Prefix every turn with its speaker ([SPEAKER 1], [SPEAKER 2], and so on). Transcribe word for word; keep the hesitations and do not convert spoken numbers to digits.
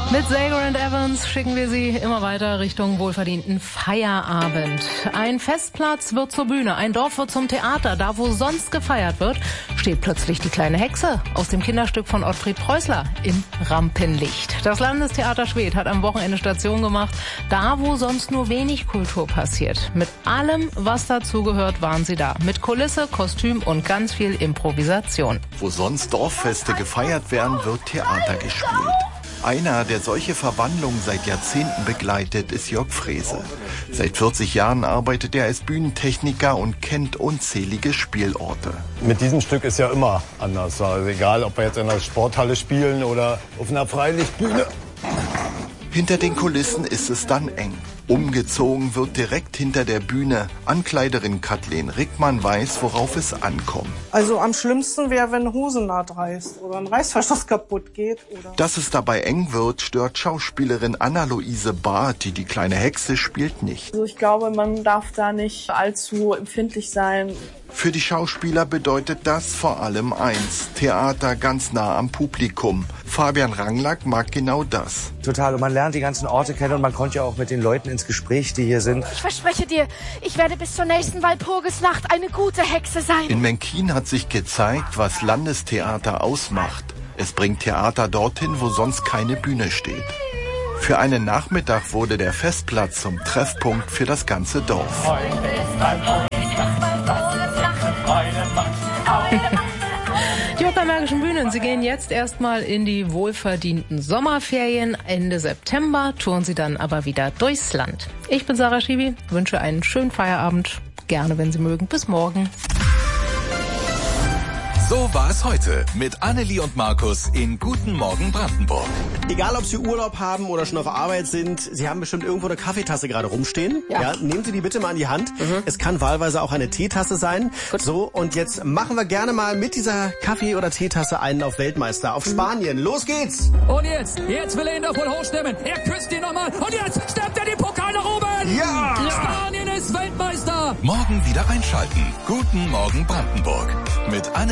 [SPEAKER 1] Mit Sager and Evans schicken wir Sie immer weiter Richtung wohlverdienten Feierabend. Ein Festplatz wird zur Bühne, ein Dorf wird zum Theater. Da, wo sonst gefeiert wird, steht plötzlich die kleine Hexe aus dem Kinderstück von Ottfried Preußler im Rampenlicht. Das Landestheater Schwedt hat am Wochenende Station gemacht, da, wo sonst nur wenig Kultur passiert. Mit allem, was dazugehört, waren sie da. Mit Kulisse, Kostüm und ganz viel Improvisation.
[SPEAKER 2] Wo sonst Dorffeste gefeiert werden, wird Theater gespielt. Einer, der solche Verwandlungen seit Jahrzehnten begleitet, ist Jörg Frese. Seit vierzig Jahren arbeitet er als Bühnentechniker und kennt unzählige Spielorte.
[SPEAKER 3] Mit diesem Stück ist ja immer anders. Also egal, ob wir jetzt in der Sporthalle spielen oder auf einer Freilichtbühne.
[SPEAKER 2] Hinter den Kulissen ist es dann eng. Umgezogen wird direkt hinter der Bühne. Ankleiderin Kathleen Rickmann weiß, worauf es ankommt.
[SPEAKER 4] Also am schlimmsten wäre, wenn eine Hosennaht reißt oder ein Reißverschluss kaputt geht. Oder
[SPEAKER 2] Dass es dabei eng wird, stört Schauspielerin Anna-Luise Barth, die die kleine Hexe spielt, nicht.
[SPEAKER 5] Also ich glaube, man darf da nicht allzu empfindlich sein.
[SPEAKER 2] Für die Schauspieler bedeutet das vor allem eins: Theater ganz nah am Publikum. Fabian Ranglack mag genau das.
[SPEAKER 6] Total. Und man lernt die ganzen Orte kennen und man kommt ja auch mit den Leuten ins Gespräch, die hier sind.
[SPEAKER 7] Ich verspreche dir, ich werde bis zur nächsten Walpurgisnacht eine gute Hexe sein.
[SPEAKER 2] In Menkin hat sich gezeigt, was Landestheater ausmacht. Es bringt Theater dorthin, wo sonst keine Bühne steht. Für einen Nachmittag wurde der Festplatz zum Treffpunkt für das ganze Dorf.
[SPEAKER 1] Die Uckermärkischen Bühnen, sie gehen jetzt erstmal in die wohlverdienten Sommerferien. Ende September touren sie dann aber wieder durchs Land. Ich bin Sarah Schiwi, wünsche einen schönen Feierabend. Gerne, wenn Sie mögen. Bis morgen.
[SPEAKER 8] So war es heute mit Annelie und Markus in Guten Morgen Brandenburg.
[SPEAKER 9] Egal, ob Sie Urlaub haben oder schon auf Arbeit sind, Sie haben bestimmt irgendwo eine Kaffeetasse gerade rumstehen. Ja. Ja, nehmen Sie die bitte mal in die Hand. Mhm. Es kann wahlweise auch eine Teetasse sein. Gut. So, und jetzt machen wir gerne mal mit dieser Kaffee- oder Teetasse einen auf Weltmeister, auf mhm. Spanien. Los geht's!
[SPEAKER 10] Und jetzt, jetzt will er ihn doch wohl hochstemmen. Er küsst ihn nochmal und jetzt stemmt er den Pokal nach oben!
[SPEAKER 9] Ja!
[SPEAKER 10] Spanien ist Weltmeister!
[SPEAKER 8] Morgen wieder einschalten. Guten Morgen Brandenburg mit Anne